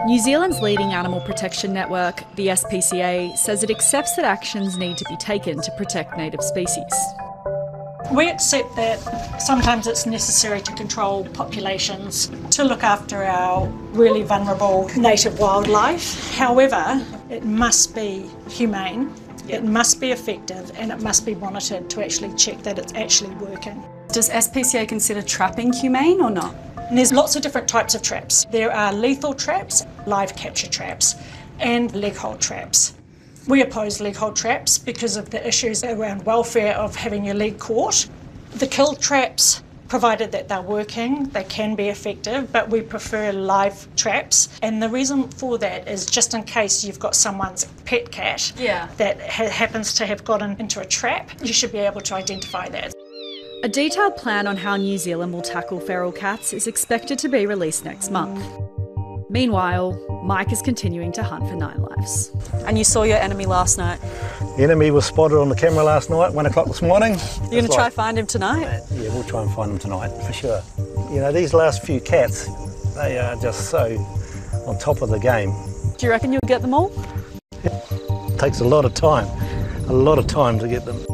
New Zealand's leading animal protection network, the SPCA, says it accepts that actions need to be taken to protect native species. We accept that sometimes it's necessary to control populations to look after our really vulnerable native wildlife. However, it must be humane, it must be effective, and it must be monitored to actually check that it's actually working. Does SPCA consider trapping humane or not? And there's lots of different types of traps. There are lethal traps, live capture traps, and leg hold traps. We oppose leg hold traps because of the issues around welfare of having your leg caught. The kill traps, provided that they're working, they can be effective, but we prefer live traps. And the reason for that is just in case you've got someone's pet cat that happens to have gotten into a trap, you should be able to identify that. A detailed plan on how New Zealand will tackle feral cats is expected to be released next month. Meanwhile, Mike is continuing to hunt for Nine Lives. And you saw your enemy last night? The enemy was spotted on the camera last night, 1 o'clock this morning. You're going to try and find him tonight? Yeah, we'll try and find him tonight, for sure. You know, these last few cats, they are just so on top of the game. Do you reckon you'll get them all? It takes a lot of time to get them.